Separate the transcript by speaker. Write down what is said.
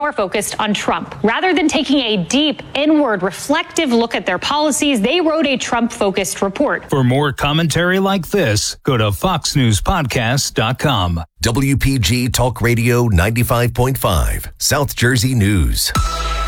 Speaker 1: more focused on Trump. Rather than taking a deep, inward, reflective look at their policies, they wrote a Trump-focused report.
Speaker 2: For more commentary like this, go to foxnewspodcast.com.
Speaker 3: WPG Talk Radio 95.5, South Jersey News.